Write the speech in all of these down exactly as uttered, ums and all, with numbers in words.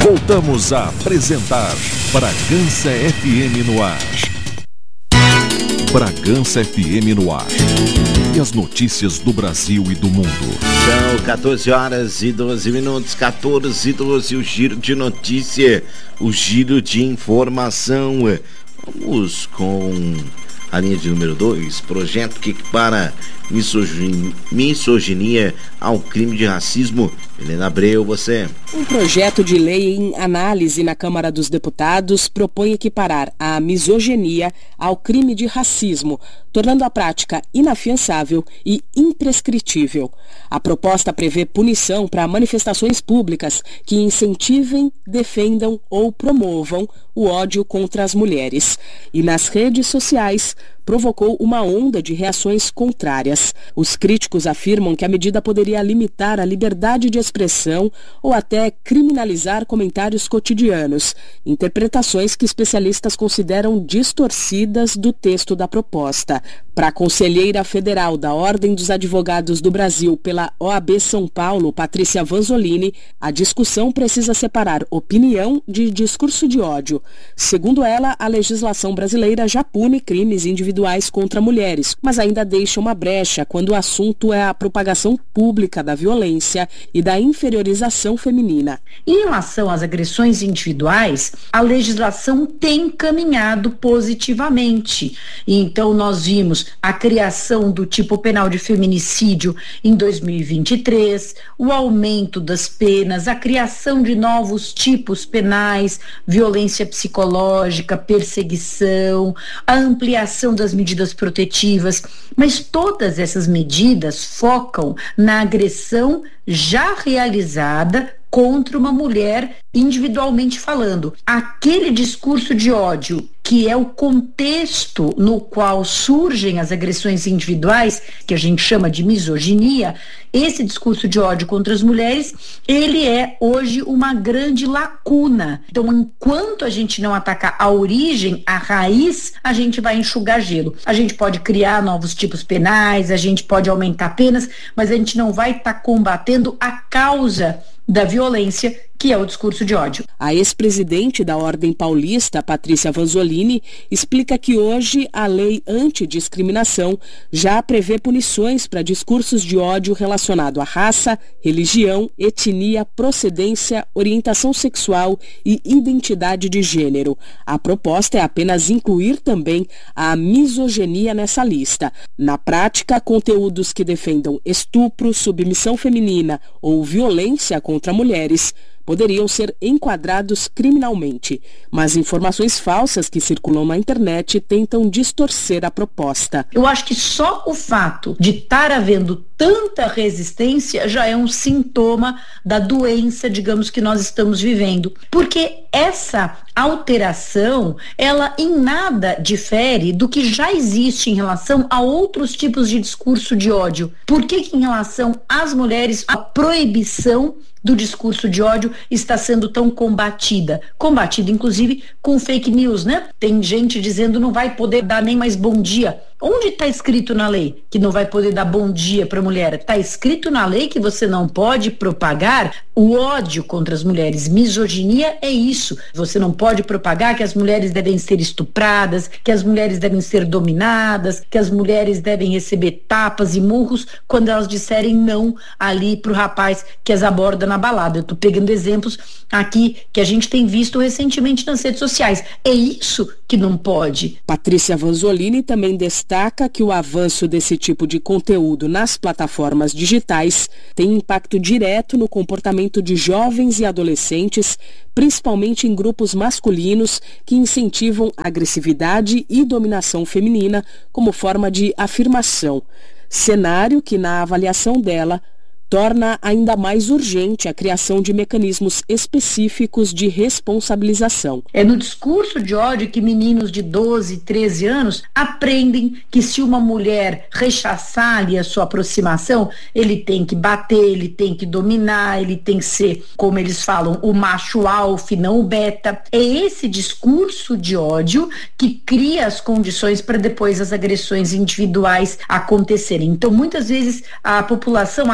Voltamos a apresentar Bragança F M no ar. Bragança F M no ar. E as notícias do Brasil e do mundo. São quatorze horas e doze minutos, quatorze e doze, o giro de notícia, o giro de informação. Vamos com a linha de número dois, projeto que equipara misoginia, misoginia ao crime de racismo. Helena Abreu, você. Um projeto de lei em análise na Câmara dos Deputados propõe equiparar a misoginia ao crime de racismo, tornando a prática inafiançável e imprescritível. A proposta prevê punição para manifestações públicas que incentivem, defendam ou promovam o ódio contra as mulheres. E nas redes sociais provocou uma onda de reações contrárias. Os críticos afirmam que a medida poderia limitar a liberdade de expressão ou até criminalizar comentários cotidianos, interpretações que especialistas consideram distorcidas do texto da proposta. Para a conselheira federal da Ordem dos Advogados do Brasil pela O A B São Paulo, Patrícia Vanzolini, a discussão precisa separar opinião de discurso de ódio. Segundo ela, a legislação brasileira já pune crimes individuais contra mulheres, mas ainda deixa uma brecha quando o assunto é a propagação pública da violência e da inferiorização feminina. Em relação às agressões individuais, a legislação tem caminhado positivamente. Então, nós vimos a criação do tipo penal de feminicídio em dois mil e vinte e três, o aumento das penas, a criação de novos tipos penais, violência psicológica, perseguição, a ampliação das medidas protetivas, mas todas essas medidas focam na agressão já realizada contra uma mulher individualmente falando. Aquele discurso de ódio, que é o contexto no qual surgem as agressões individuais, que a gente chama de misoginia, esse discurso de ódio contra as mulheres, ele é hoje uma grande lacuna. Então, enquanto a gente não atacar a origem, a raiz, a gente vai enxugar gelo. A gente pode criar novos tipos penais, a gente pode aumentar penas, mas a gente não vai estar tá combatendo a causa da violência, que é o discurso de ódio. A ex-presidente da Ordem Paulista, Patrícia Vanzolini, explica que hoje a lei antidiscriminação já prevê punições para discursos de ódio relacionado à raça, religião, etnia, procedência, orientação sexual e identidade de gênero. A proposta é apenas incluir também a misoginia nessa lista. Na prática, conteúdos que defendam estupro, submissão feminina ou violência contra mulheres poderiam ser enquadrados criminalmente, mas informações falsas que circulam na internet tentam distorcer a proposta. Eu acho que só o fato de estar havendo tanta resistência já é um sintoma da doença, digamos, que nós estamos vivendo, porque essa alteração, ela em nada difere do que já existe em relação a outros tipos de discurso de ódio. Por que que em relação às mulheres a proibição do discurso de ódio está sendo tão combatida? Combatida, inclusive, com fake news, né? Tem gente dizendo não vai poder dar nem mais bom dia. Onde está escrito na lei que não vai poder dar bom dia para a mulher? Está escrito na lei que você não pode propagar o ódio contra as mulheres. Misoginia é isso. Você não pode propagar que as mulheres devem ser estupradas, que as mulheres devem ser dominadas, que as mulheres devem receber tapas e murros quando elas disserem não ali para o rapaz que as aborda na balada. Eu estou pegando exemplos aqui que a gente tem visto recentemente nas redes sociais. É isso que não pode. Patrícia Vanzolini também destaca que o avanço desse tipo de conteúdo nas plataformas digitais tem impacto direto no comportamento de jovens e adolescentes, principalmente em grupos masculinos que incentivam agressividade e dominação feminina como forma de afirmação. Cenário que, na avaliação dela, torna ainda mais urgente a criação de mecanismos específicos de responsabilização. É no discurso de ódio que meninos de doze, treze anos aprendem que se uma mulher rechaçar-lhe a sua aproximação, ele tem que bater, ele tem que dominar, ele tem que ser, como eles falam, o macho alfa e não o beta. É esse discurso de ódio que cria as condições para depois as agressões individuais acontecerem. Então, muitas vezes a população acha que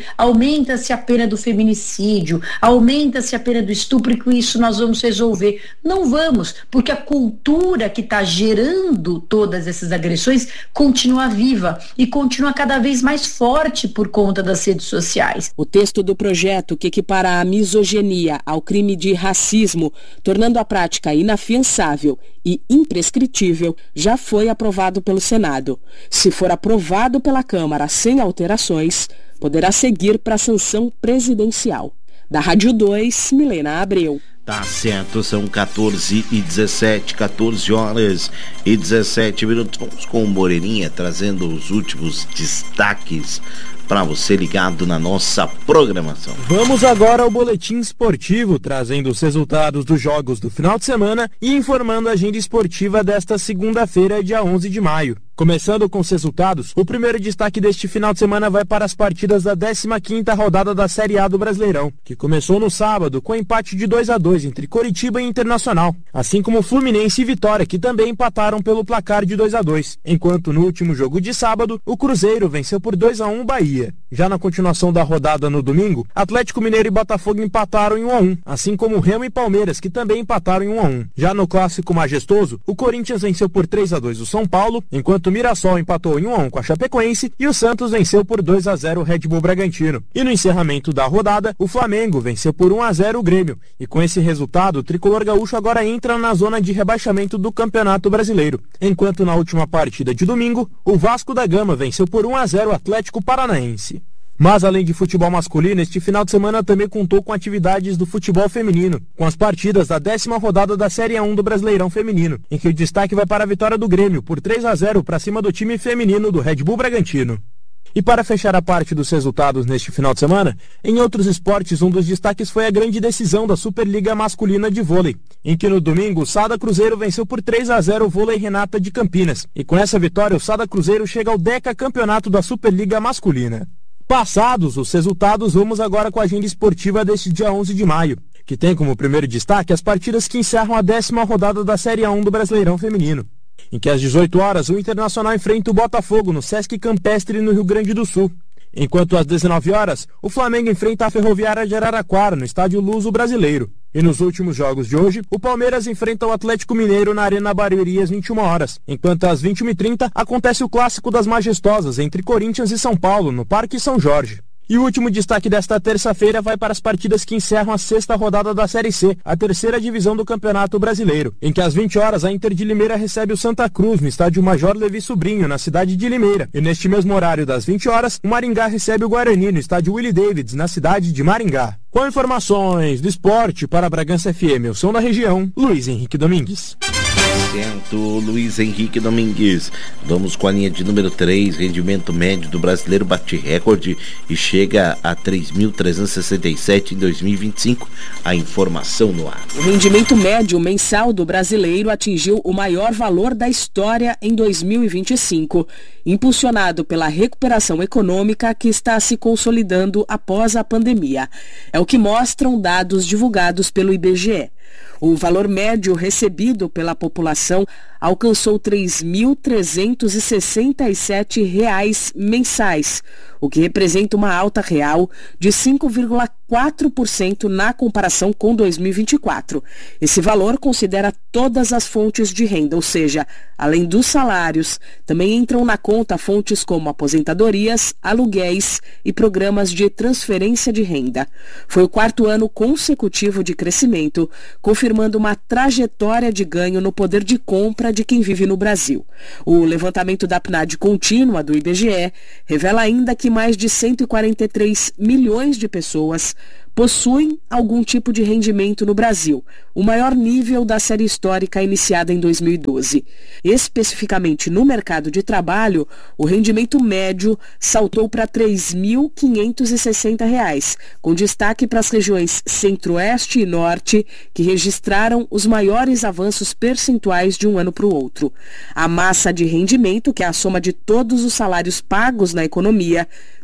aumenta-se a pena do feminicídio, aumenta-se a pena do estupro e com isso nós vamos resolver. Não vamos, porque a cultura que está gerando todas essas agressões continua viva e continua cada vez mais forte por conta das redes sociais. O texto do projeto que equipara a misoginia ao crime de racismo, tornando a prática inafiançável e imprescritível, já foi aprovado pelo Senado. Se for aprovado pela Câmara sem alterações, poderá seguir para a sanção presidencial. Da Rádio dois, Milena Abreu. Tá certo, são quatorze e dezessete, quatorze horas e dezessete minutos. Vamos com o Moreirinha trazendo os últimos destaques para você ligado na nossa programação. Vamos agora ao boletim esportivo, trazendo os resultados dos jogos do final de semana e informando a agenda esportiva desta segunda-feira, dia onze de maio. Começando com os resultados, o primeiro destaque deste final de semana vai para as partidas da décima quinta rodada da Série A do Brasileirão, que começou no sábado com empate de dois a dois entre Coritiba e Internacional, assim como Fluminense e Vitória, que também empataram pelo placar de dois a dois, enquanto no último jogo de sábado, o Cruzeiro venceu por dois a um o Bahia. Já na continuação da rodada no domingo, Atlético Mineiro e Botafogo empataram em um a um, assim como Remo e Palmeiras, que também empataram em um a um. Já no clássico majestoso, o Corinthians venceu por três a dois o São Paulo, enquanto o Mirassol empatou em um a um com a Chapecoense e o Santos venceu por dois a zero o Red Bull Bragantino. E no encerramento da rodada, o Flamengo venceu por um a zero o Grêmio, e com esse resultado, o tricolor gaúcho agora entra na zona de rebaixamento do Campeonato Brasileiro, enquanto na última partida de domingo, o Vasco da Gama venceu por um a zero o Atlético Paranaense. Mas além de futebol masculino, este final de semana também contou com atividades do futebol feminino, com as partidas da décima rodada da Série A um do Brasileirão Feminino, em que o destaque vai para a vitória do Grêmio por três a zero para cima do time feminino do Red Bull Bragantino. E para fechar a parte dos resultados neste final de semana, em outros esportes um dos destaques foi a grande decisão da Superliga Masculina de Vôlei, em que no domingo o Sada Cruzeiro venceu por três a zero o Vôlei Renata de Campinas, e com essa vitória o Sada Cruzeiro chega ao decacampeonato da Superliga Masculina. Passados os resultados, vamos agora com a agenda esportiva deste dia onze de maio, que tem como primeiro destaque as partidas que encerram a décima rodada da Série A um do Brasileirão Feminino, em que às dezoito horas o Internacional enfrenta o Botafogo no Sesc Campestre no Rio Grande do Sul, enquanto às dezenove horas o Flamengo enfrenta a Ferroviária de Araraquara no Estádio Luso Brasileiro. E nos últimos jogos de hoje, o Palmeiras enfrenta o Atlético Mineiro na Arena Barueri às vinte e uma horas, enquanto às vinte e uma e trinta acontece o Clássico das Majestosas entre Corinthians e São Paulo, no Parque São Jorge. E o último destaque desta terça-feira vai para as partidas que encerram a sexta rodada da Série C, a terceira divisão do Campeonato Brasileiro, em que às vinte horas a Inter de Limeira recebe o Santa Cruz no estádio Major Levi Sobrinho, na cidade de Limeira. E neste mesmo horário das vinte horas, o Maringá recebe o Guarani no estádio Willie Davids, na cidade de Maringá. Com informações do esporte para a Bragança F M, o som da região, Luiz Henrique Domingues. Certo, Luiz Henrique Domingues. Vamos com a linha de número três. Rendimento médio do brasileiro bate recorde e chega a três mil trezentos e sessenta e sete em dois mil e vinte e cinco. A informação no ar. O rendimento médio mensal do brasileiro atingiu o maior valor da história em dois mil e vinte e cinco, impulsionado pela recuperação econômica que está se consolidando após a pandemia. É o que mostram dados divulgados pelo I B G E. O valor médio recebido pela população alcançou três mil trezentos e sessenta e sete reais mensais, o que representa uma alta real de cinco vírgula quatro por cento na comparação com dois mil e vinte e quatro. Esse valor considera todas as fontes de renda, ou seja, além dos salários, também entram na conta fontes como aposentadorias, aluguéis e programas de transferência de renda. Foi o quarto ano consecutivo de crescimento, confirmando uma trajetória de ganho no poder de compra de quem vive no Brasil. O levantamento da P N A D contínua do I B G E revela ainda que mais de cento e quarenta e três milhões de pessoas possuem algum tipo de rendimento no Brasil, o maior nível da série histórica iniciada em dois mil e doze. Especificamente no mercado de trabalho, o rendimento médio saltou para três mil quinhentos e sessenta reais, com destaque para as regiões Centro-Oeste e Norte, que registraram os maiores avanços percentuais de um ano para o outro. A massa de rendimento, que é a soma de todos os salários pagos na economia,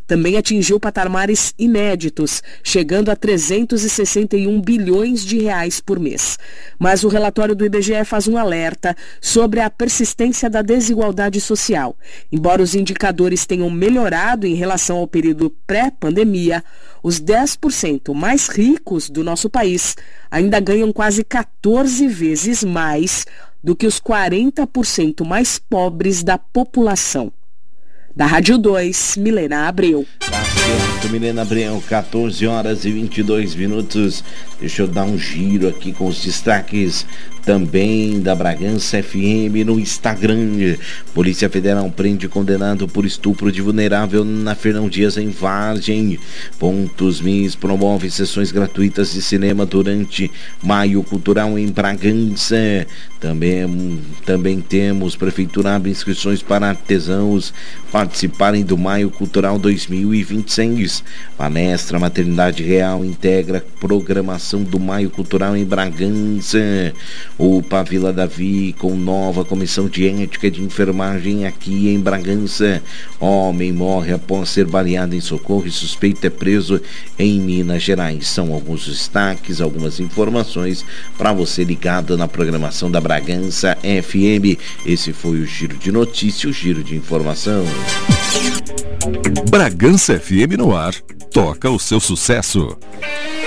também atingiu patamares inéditos, chegando a trezentos e sessenta e um bilhões de reais por mês. Mas o relatório do I B G E faz um alerta sobre a persistência da desigualdade social. Embora os indicadores tenham melhorado em relação ao período pré-pandemia, os dez por cento mais ricos do nosso país ainda ganham quase catorze vezes mais do que os quarenta por cento mais pobres da população. Da Rádio dois, Milena Abreu. Tá certo, Milena Abreu, catorze horas e vinte e dois minutos. Deixa eu dar um giro aqui com os destaques também da Bragança F M no Instagram. Polícia Federal prende condenado por estupro de vulnerável na Fernão Dias, em Vargem. Pontos Miss promove sessões gratuitas de cinema durante Maio Cultural em Bragança. Também, também temos Prefeitura abre inscrições para artesãos participarem do Maio Cultural dois mil e vinte e seis. Palestra Maternidade Real integra programação do Maio Cultural em Bragança. UPA Vila Davi com nova comissão de ética de enfermagem aqui em Bragança. Homem morre após ser baleado em Socorro e suspeito é preso em Minas Gerais. São alguns destaques, algumas informações para você ligado na programação da Bragança F M. Esse foi o Giro de Notícias, o Giro de Informação. Bragança F M no ar. Toca o seu sucesso.